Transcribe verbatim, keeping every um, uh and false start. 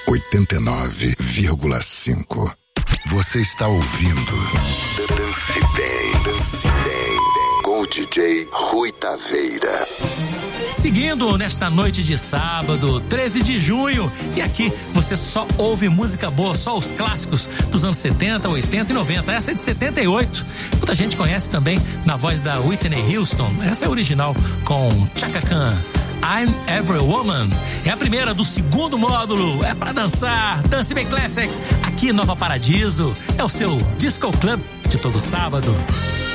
oitenta e nove vírgula cinco. Você está ouvindo Dance Bem, Dance Bem, com o D J Rui Taveira. Seguindo nesta noite de sábado, treze de junho, e aqui você só ouve música boa, só os clássicos dos anos setenta, oitenta e noventa. Essa é de setenta e oito. Muita gente conhece também na voz da Whitney Houston. Essa é a original com Chaka Khan. I'm Every Woman. É a primeira do segundo módulo. É pra dançar. Dance Bem Classics. Aqui em Nova Paradiso. É o seu Disco Club de todo sábado.